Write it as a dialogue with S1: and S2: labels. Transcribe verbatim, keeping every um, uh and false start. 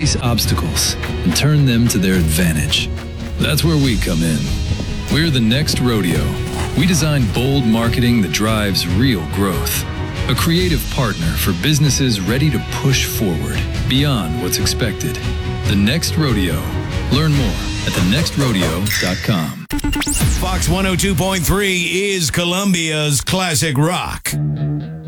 S1: face obstacles and turn them to their advantage. That's where we come in. We're the Next Rodeo. We design bold marketing that drives real growth. A creative partner for businesses ready to push forward beyond what's expected. The Next Rodeo. Learn more at the next rodeo dot com.
S2: Fox one oh two point three is Columbia's classic rock.